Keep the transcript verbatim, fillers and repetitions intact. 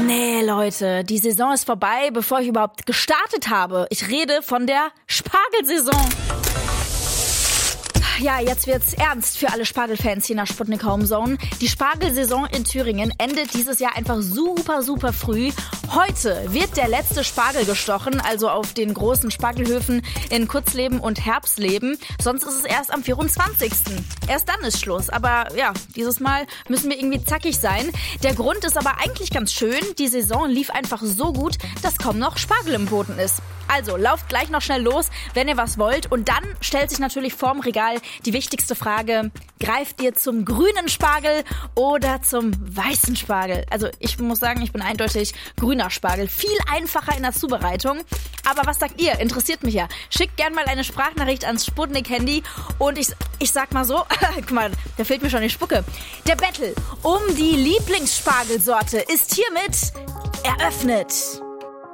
nee, Leute, die Saison ist vorbei, bevor ich überhaupt gestartet habe. Ich rede von der Spargelsaison. Ja, jetzt wird's ernst für alle Spargelfans hier nach Sputnik Homezone. Die Spargelsaison in Thüringen endet dieses Jahr einfach super, super früh. Heute wird der letzte Spargel gestochen, also auf den großen Spargelhöfen in Kutzleben und Herbstleben. Sonst ist es erst am vierundzwanzigsten Erst dann ist Schluss. Aber ja, dieses Mal müssen wir irgendwie zackig sein. Der Grund ist aber eigentlich ganz schön. Die Saison lief einfach so gut, dass kaum noch Spargel im Boden ist. Also, lauft gleich noch schnell los, wenn ihr was wollt. Und dann stellt sich natürlich vorm Regal die wichtigste Frage: Greift ihr zum grünen Spargel oder zum weißen Spargel? Also, ich muss sagen, ich bin eindeutig grüner Spargel. Viel einfacher in der Zubereitung. Aber was sagt ihr? Interessiert mich ja. Schickt gern mal eine Sprachnachricht ans Sputnik-Handy. Und ich, ich sag mal so, guck mal, da fehlt mir schon die Spucke. Der Battle um die Lieblingsspargelsorte ist hiermit eröffnet.